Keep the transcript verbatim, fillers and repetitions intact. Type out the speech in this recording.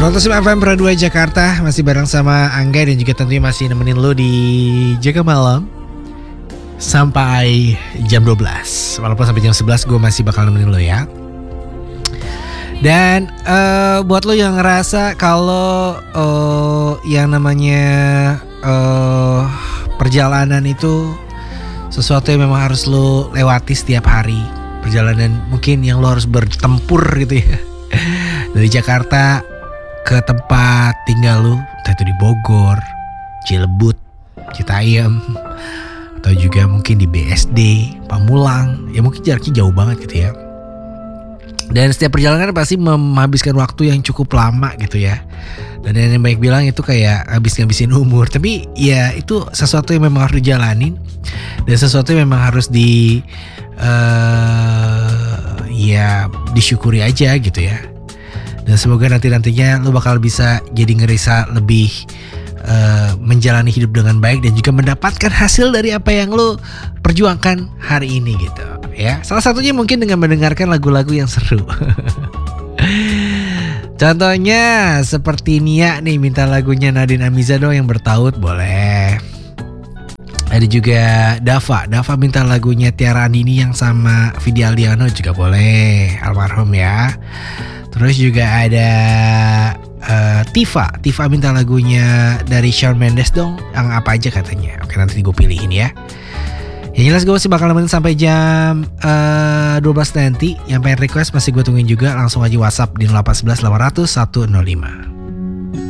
seratus lima F M Pro dua Jakarta, masih bareng sama Angga dan juga tentunya masih nemenin lo di Jaga Malam sampai jam dua belas. Walaupun sampai jam sebelas gue masih bakal nemenin lo ya. Dan uh, buat lo yang ngerasa kalau uh, yang namanya uh, perjalanan itu sesuatu yang memang harus lo lewati setiap hari, perjalanan mungkin yang lo harus bertempur gitu ya dari Jakarta ke tempat tinggal lu, entah itu di Bogor, Cilebut, Citayam, atau juga mungkin di B S D, Pamulang, ya mungkin jaraknya jauh banget gitu ya. Dan setiap perjalanan pasti menghabiskan waktu yang cukup lama gitu ya. Dan yang banyak bilang itu kayak habis-ngabisin umur, tapi ya itu sesuatu yang memang harus dijalanin dan sesuatu yang memang harus di uh, ya disyukuri aja gitu ya. Dan semoga nanti-nantinya lo bakal bisa jadi ngerasa lebih uh, menjalani hidup dengan baik dan juga mendapatkan hasil dari apa yang lo perjuangkan hari ini gitu ya. Salah satunya mungkin dengan mendengarkan lagu-lagu yang seru. Contohnya seperti Nia nih, minta lagunya Nadine Amiza dong yang bertaut, boleh. Ada juga Dava, Dava minta lagunya Tiara Andini yang sama Vidi Aldiano juga boleh, almarhum ya. Terus juga ada uh, Tifa, Tifa minta lagunya dari Shawn Mendes dong, yang apa aja katanya. Oke, nanti gue pilihin ya. Yang jelas gue masih bakal nemenin sampai jam uh, dua belas nanti. Yang pengen request masih gue tungguin juga, langsung aja WhatsApp di nol delapan satu satu delapan nol satu nol lima.